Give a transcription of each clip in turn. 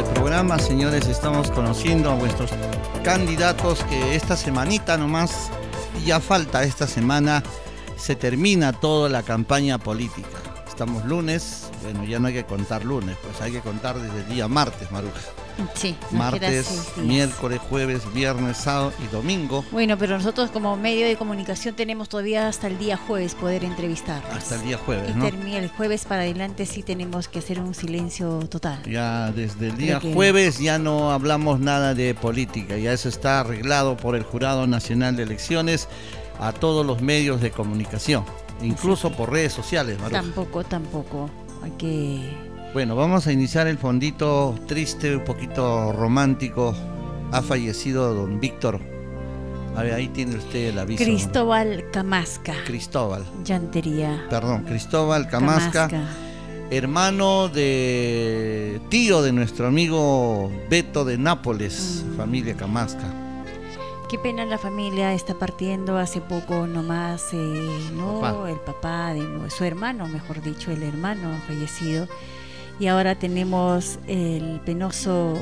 programa, señores. Estamos conociendo a vuestros candidatos que esta semanita nomás, ya falta esta semana, se termina toda la campaña política. Estamos lunes, bueno, ya no hay que contar lunes, pues hay que contar desde el día martes, Maruja. Sí, martes, miércoles, jueves, viernes, sábado y domingo. Bueno, pero nosotros como medio de comunicación tenemos todavía hasta el día jueves poder entrevistarlos. Hasta el día jueves, y ¿no? Y el jueves para adelante sí tenemos que hacer un silencio total. Ya desde el día jueves ya no hablamos nada de política, ya eso está arreglado por el Jurado Nacional de Elecciones a todos los medios de comunicación, incluso por redes sociales, Maruja. Tampoco, hay que... Bueno, vamos a iniciar el fondito triste, un poquito romántico. Ha fallecido don Víctor. A ver, ahí tiene usted el aviso. Cristóbal Camasca. Cristóbal. Llantería. Perdón, Cristóbal Camasca. Hermano de... tío de nuestro amigo Beto de Nápoles, familia Camasca. Qué pena, la familia está partiendo hace poco nomás, ¿no? El papá de su hermano, mejor dicho, el hermano ha fallecido. Y ahora tenemos el penoso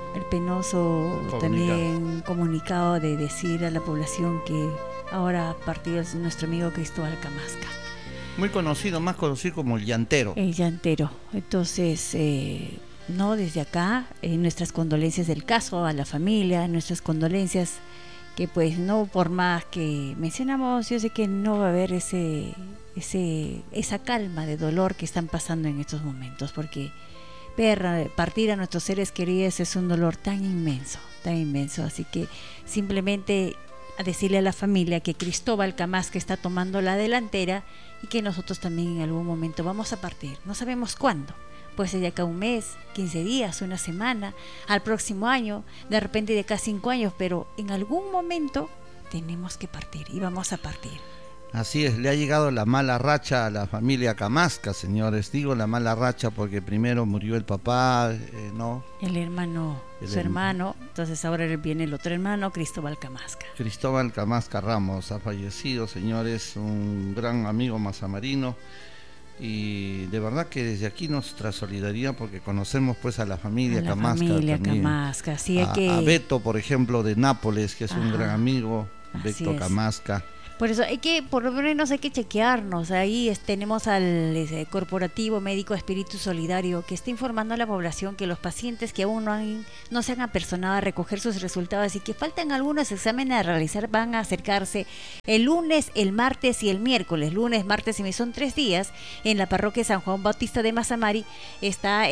también comunicado de decir a la población que ahora ha partido nuestro amigo Cristóbal Camasca. Muy conocido, más conocido como el Llantero. El Llantero. Entonces, no, desde acá, nuestras condolencias del caso, a la familia, nuestras condolencias, que pues no, por más que mencionamos, yo sé que no va a haber esa calma de dolor que están pasando en estos momentos, porque partir a nuestros seres queridos es un dolor tan inmenso, así que simplemente a decirle a la familia que Cristóbal Camasca está tomando la delantera y que nosotros también en algún momento vamos a partir, no sabemos cuándo. Puede ser de acá un mes, 15 días, una semana, al próximo año, de repente de acá 5 años, pero en algún momento tenemos que partir y vamos a partir. Así es, le ha llegado la mala racha a la familia Camasca, señores. Digo la mala racha porque primero murió el papá, ¿no? El hermano, su hermano, entonces ahora viene el otro hermano, Cristóbal Camasca. Cristóbal Camasca Ramos ha fallecido, señores, un gran amigo mazamarino. Y de verdad que desde aquí nuestra solidaridad, porque conocemos pues a la familia Camasca. Sí, a Beto, por ejemplo, de Nápoles, que es un gran amigo, Beto Camasca. Por eso por lo menos hay que chequearnos. Ahí tenemos al Corporativo Médico Espíritu Solidario, que está informando a la población que los pacientes que aún no se han apersonado a recoger sus resultados y que faltan algunos exámenes a realizar van a acercarse el lunes, el martes y el miércoles. Lunes, martes y son 3 días en la parroquia San Juan Bautista de Mazamari. Está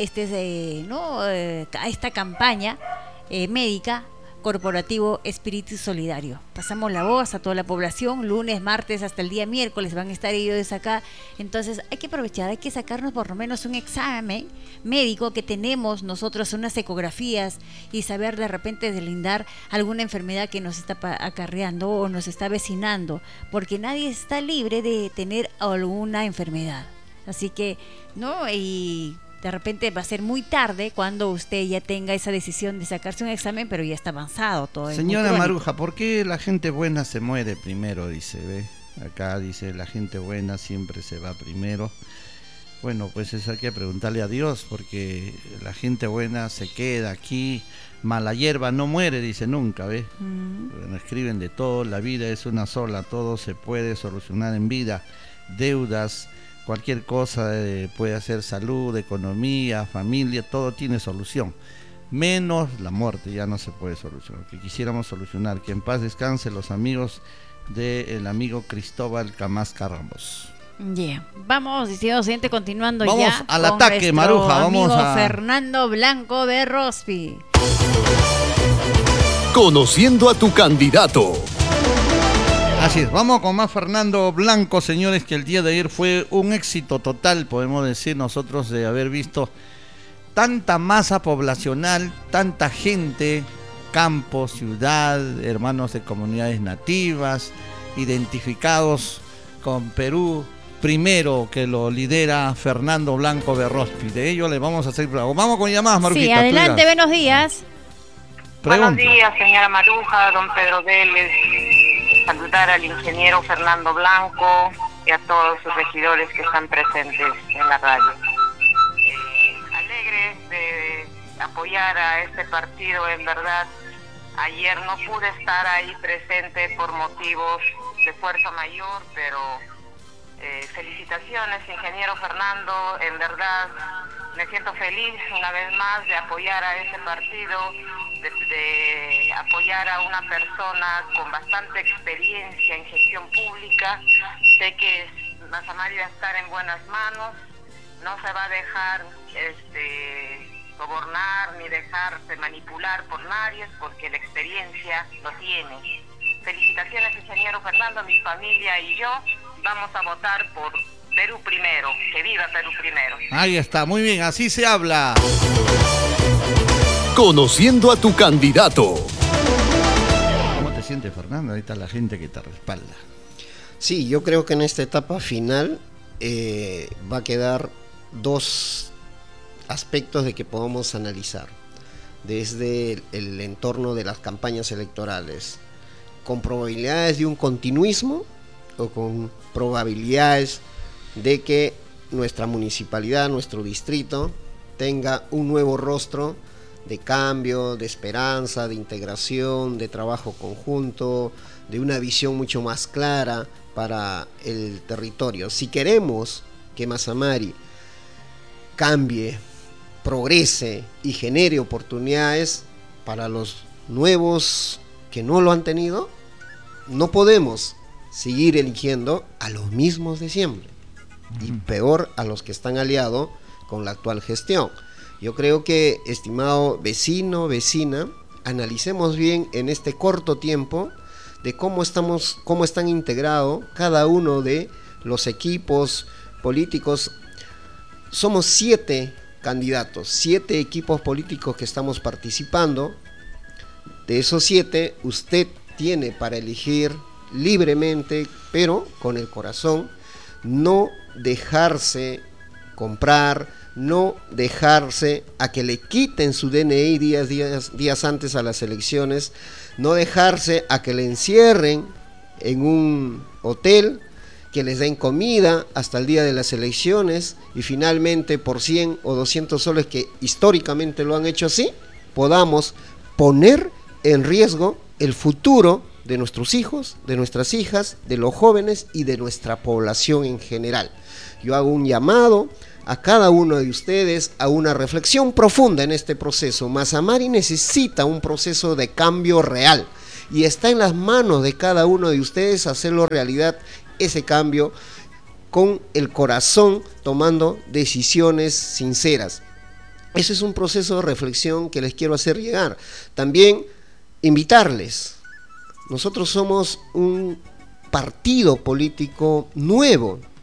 esta campaña médica Corporativo Espíritu Solidario. Pasamos la voz a toda la población, lunes, martes hasta el día miércoles van a estar ellos acá. Entonces hay que aprovechar, hay que sacarnos por lo menos un examen médico que tenemos nosotros, unas ecografías, y saber de repente deslindar alguna enfermedad que nos está acarreando o nos está avecinando, porque nadie está libre de tener alguna enfermedad. Así que, ¿no? Y de repente va a ser muy tarde cuando usted ya tenga esa decisión de sacarse un examen, pero ya está avanzado todo. Señora Maruja, ¿por qué la gente buena se muere primero? Dice, ¿ve? Acá dice, la gente buena siempre se va primero. Bueno, pues eso hay que preguntarle a Dios, porque la gente buena se queda aquí. Mala hierba no muere, dice nunca, ¿ve? Bueno, escriben de todo, la vida es una sola, todo se puede solucionar en vida. Deudas, cualquier cosa, puede ser salud, economía, familia, todo tiene solución, menos la muerte, ya no se puede solucionar, que quisiéramos solucionar. Que en paz descanse los amigos del amigo Cristóbal Camasca Ramos. Vamos, diciendo siguiente, continuando. Vamos al ataque, Maruja, vamos a Fernando Blanco de Rospi. Conociendo a tu candidato. Así es, vamos con más Fernando Blanco, señores, que el día de ayer fue un éxito total, podemos decir nosotros, de haber visto tanta masa poblacional, tanta gente, campo, ciudad, hermanos de comunidades nativas, identificados con Perú, primero, que lo lidera Fernando Blanco de Rospi. De ello le vamos a hacer... Vamos con llamadas, Marujita. Sí, adelante, buenos días. Buenos días, señora Maruja, don Pedro Vélez. Saludar al ingeniero Fernando Blanco y a todos sus regidores que están presentes en la radio. Alegres de apoyar a este partido. En verdad, ayer no pude estar ahí presente por motivos de fuerza mayor, pero felicitaciones, ingeniero Fernando. En verdad, me siento feliz una vez más de apoyar a ese partido, de apoyar a una persona con bastante experiencia en gestión pública. Sé que Maza Mari va a estar en buenas manos, no se va a dejar sobornar ni dejarse manipular por nadie, porque la experiencia lo tiene. Felicitaciones, ingeniero Fernando. Mi familia y yo vamos a votar por Perú Primero. Que viva Perú Primero. Ahí está, muy bien, así se habla. Conociendo a tu candidato. ¿Cómo te sientes, Fernando? Ahí está la gente que te respalda. Sí, yo creo que en esta etapa final va a quedar dos aspectos de que podamos analizar desde el entorno de las campañas electorales, con probabilidades de un continuismo o con probabilidades de que nuestra municipalidad, nuestro distrito, tenga un nuevo rostro de cambio, de esperanza, de integración, de trabajo conjunto, de una visión mucho más clara para el territorio. Si queremos que Maza Mari cambie, progrese y genere oportunidades para los nuevos que no lo han tenido, no podemos seguir eligiendo a los mismos de siempre, y peor a los que están aliados con la actual gestión. Yo creo que, estimado vecino, vecina, analicemos bien en este corto tiempo de cómo están integrados cada uno de los equipos políticos. Somos 7 candidatos, 7 equipos políticos que estamos participando. De esos 7, usted tiene para elegir libremente, pero con el corazón, no dejarse comprar, no dejarse a que le quiten su DNI días antes a las elecciones, no dejarse a que le encierren en un hotel, que les den comida hasta el día de las elecciones y finalmente por 100 o 200 soles, que históricamente lo han hecho así, podamos poner en riesgo el futuro de nuestros hijos, de nuestras hijas, de los jóvenes y de nuestra población en general. Yo hago un llamado a cada uno de ustedes a una reflexión profunda en este proceso. Maza Mari necesita un proceso de cambio real y está en las manos de cada uno de ustedes hacerlo realidad, ese cambio, con el corazón, tomando decisiones sinceras. Ese es un proceso de reflexión que les quiero hacer llegar. También invitarles. Nosotros somos un partido político nuevo.